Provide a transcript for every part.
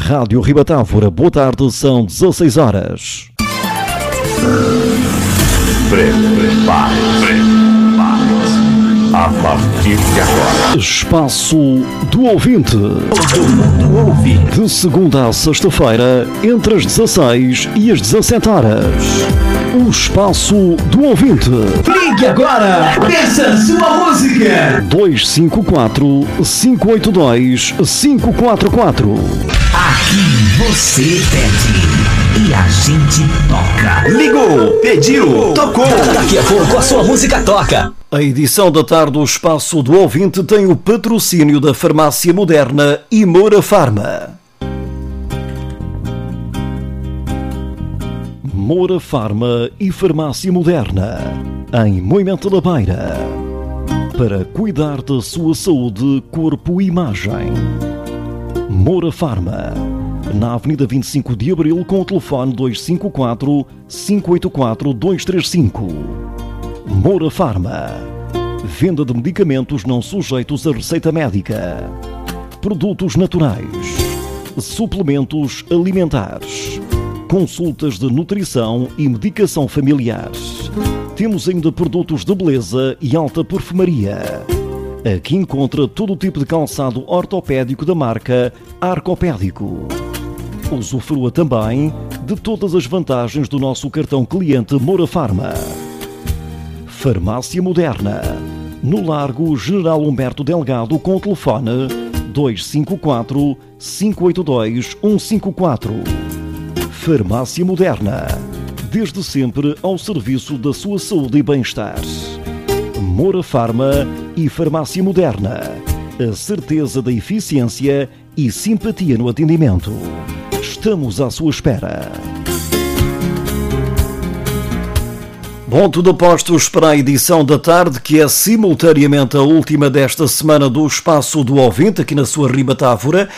Rádio Ribatávora, boa tarde, são 16 horas. Prepare-se. A partir de agora, Espaço do Ouvinte. todo mundo ouve. De segunda a sexta-feira, entre as 16 e as 17 horas. O Espaço do Ouvinte. Ligue agora! Peça sua música! 254-582-544. Aqui você pede e a gente toca. Ligou, pediu, tocou. Daqui a pouco a sua música toca. A edição da tarde do Espaço do Ouvinte tem o patrocínio da Farmácia Moderna e Moura Farma. Moura Farma e Farmácia Moderna, em Moimenta da Beira, para cuidar da sua saúde, corpo e imagem. Moura Farma, na Avenida 25 de Abril, com o telefone 254-584-235. Moura Farma, venda de medicamentos não sujeitos a receita médica, produtos naturais, suplementos alimentares, consultas de nutrição e medicação familiar. Temos ainda produtos de beleza e alta perfumaria. Aqui encontra todo o tipo de calçado ortopédico da marca Arcopédico. Usufrua também de todas as vantagens do nosso cartão cliente Moura Farma. Farmácia Moderna, no Largo General Humberto Delgado, com o telefone 254-582-154. Farmácia Moderna, desde sempre ao serviço da sua saúde e bem-estar. Moura Farma e Farmácia Moderna, a certeza da eficiência e simpatia no atendimento. Estamos à sua espera. Bom, tudo a postos para a edição da tarde, que é simultaneamente a última desta semana do Espaço do Ouvinte, aqui na sua Ribatávora.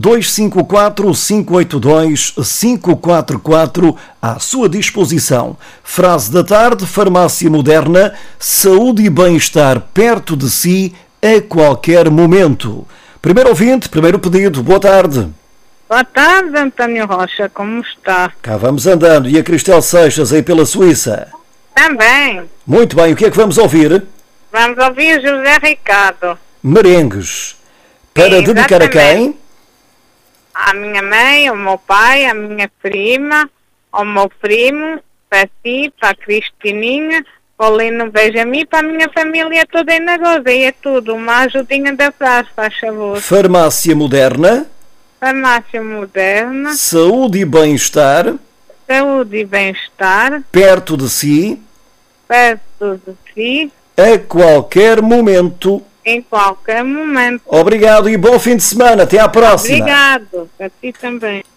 254-582-544 à sua disposição. Frase da tarde: Farmácia Moderna, saúde e bem-estar perto de si a qualquer momento. Primeiro ouvinte, primeiro pedido, boa tarde. Boa tarde, António Rocha, como está? Cá vamos andando. E a Cristel Seixas aí pela Suíça? Também. Muito bem, o que é que vamos ouvir? Vamos ouvir José Ricardo. Merengues. Para Sim, dedicar a quem? À minha mãe, ao meu pai, à minha prima, ao meu primo, para si, para a Cristininha, para o Lino Benjamin, para a minha família toda em Nagosa. E é tudo, uma ajudinha da praça, faz favor. Farmácia Moderna. Farmácia Moderna, Saúde e bem-estar saúde e bem-estar, perto de si perto de si, a qualquer momento. em qualquer momento. Obrigado e bom fim de semana. Até à próxima. Obrigado, para ti também.